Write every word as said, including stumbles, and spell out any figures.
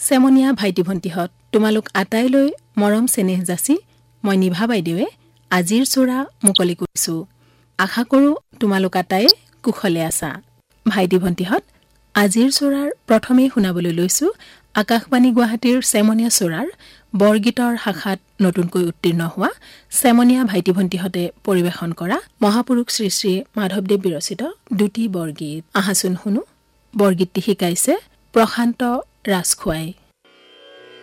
চেমনীয়া ভাইটি ভণ্টিহঁত তোমালোক আটাইলৈ মৰম চেনেহ যাচি মই নিভা বাইদেৱে আজিৰ চোৰা মুকলি কৰিছোঁ। আশা কৰোঁ তোমালোক আটাই কুশলে আছা। ভাইটি ভণ্টিহঁত আজিৰ চোৰাৰ প্ৰথমেই শুনাবলৈ লৈছোঁ আকাশবাণী গুৱাহাটীৰ চেমনীয়া চোৰাৰ বৰগীতৰ শাখাত নতুনকৈ উত্তীৰ্ণ হোৱা চেমনীয়া ভাইটি ভণ্টিহঁতে পৰিৱেশন কৰা মহাপুৰুষ শ্ৰী শ্ৰী মাধৱদেৱ বিৰচিত দুটি বৰগীত। আহাচোন শুনো। বৰগীতটি শিকাইছে প্ৰশান্ত ৰাজখোৱাই।